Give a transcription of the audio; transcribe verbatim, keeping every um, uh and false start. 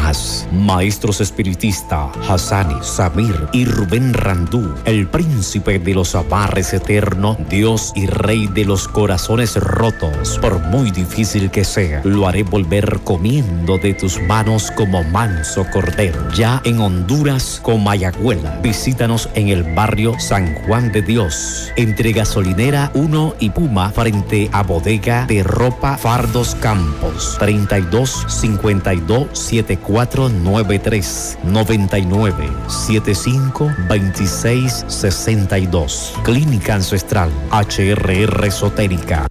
más. Maestros espiritista Hassani, Samir y Rubén Randú, el príncipe de los amarres eterno, Dios y Rey de los corazones rotos. Por muy difícil que sea, lo haré volver comiendo de tus manos como manso cordero. Ya en Honduras, Comayagüela. Visítanos en el barrio San Juan de Dios, entre Gasolinera uno y Puma, frente a Bodega de Ropa Fardos Campos. treinta y dos cincuenta y dos setenta y cuatro noventa y tres noventa y nueve setenta y cinco veintiséis sesenta y dos. Clínica Ancestral H R R Esotérica.